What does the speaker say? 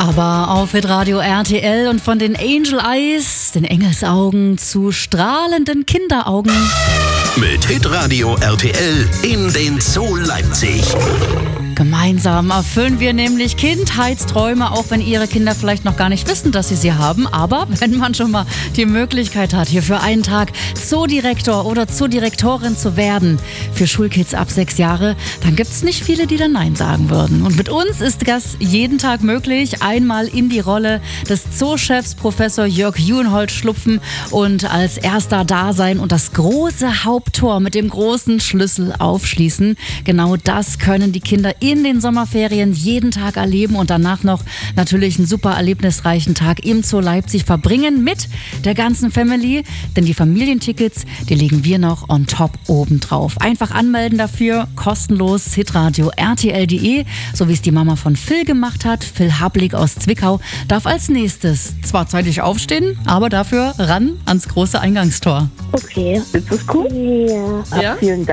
Aber auf Hitradio RTL und von den Angel Eyes, den Engelsaugen, zu strahlenden Kinderaugen. Mit Hitradio RTL in den Zoo Leipzig. Gemeinsam erfüllen wir nämlich Kindheitsträume, auch wenn Ihre Kinder vielleicht noch gar nicht wissen, dass sie haben. Aber wenn man schon mal die Möglichkeit hat, hier für einen Tag Zoodirektor oder Zoodirektorin zu werden für Schulkids ab 6 Jahre, dann gibt es nicht viele, die dann Nein sagen würden. Und mit uns ist das jeden Tag möglich. Einmal in die Rolle des Zoochefs Professor Jörg Juenhold schlüpfen und als erster da sein und das große Haupttor mit dem großen Schlüssel aufschließen. Genau das können die Kinder in den Sommerferien jeden Tag erleben und danach noch natürlich einen super erlebnisreichen Tag im Zoo Leipzig verbringen mit der ganzen Family. Denn die Familientickets, die legen wir noch on top oben drauf. Einfach anmelden dafür, kostenlos, hitradio rtl.de, so wie es die Mama von Phil gemacht hat. Phil Hablig aus Zwickau darf als nächstes zwar zeitig aufstehen, aber dafür ran ans große Eingangstor. Okay, ist das cool? Ja. Ja? Vielen Dank.